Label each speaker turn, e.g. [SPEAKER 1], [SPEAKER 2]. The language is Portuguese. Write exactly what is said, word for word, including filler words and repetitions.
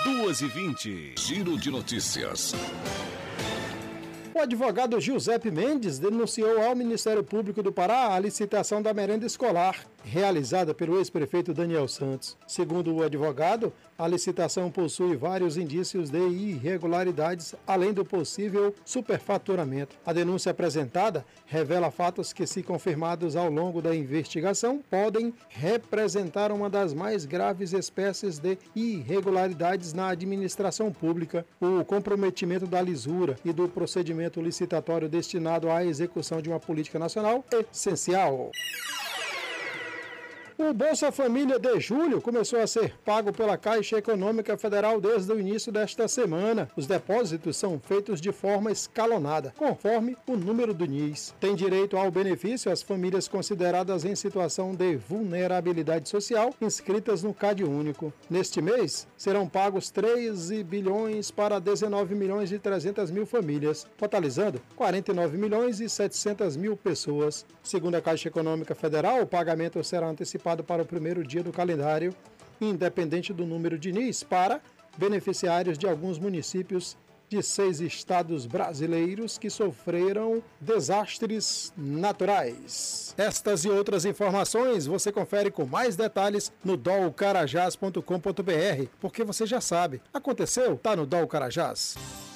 [SPEAKER 1] duas e vinte. Giro de notícias.
[SPEAKER 2] O advogado Giuseppe Mendes denunciou ao Ministério Público do Pará a licitação da merenda escolar, realizada pelo ex-prefeito Daniel Santos. Segundo o advogado, a licitação possui vários indícios de irregularidades, além do possível superfaturamento. A denúncia apresentada revela fatos que, se confirmados ao longo da investigação, podem representar uma das mais graves espécies de irregularidades na administração pública. O comprometimento da lisura e do procedimento licitatório destinado à execução de uma política nacional é essencial. O Bolsa Família de julho começou a ser pago pela Caixa Econômica Federal desde o início desta semana. Os depósitos são feitos de forma escalonada, conforme o número do N I S. Tem direito ao benefício as famílias consideradas em situação de vulnerabilidade social inscritas no Cade Único. Neste mês, serão pagos treze bilhões para dezenove milhões e trezentas mil famílias, totalizando quarenta e nove milhões e setecentas mil pessoas. Segundo a Caixa Econômica Federal, o pagamento será antecipado para o primeiro dia do calendário, independente do número de N I S, para beneficiários de alguns municípios de seis estados brasileiros que sofreram desastres naturais. Estas e outras informações você confere com mais detalhes no dol carajás ponto com ponto br, porque você já sabe, aconteceu, tá no Dol Carajás.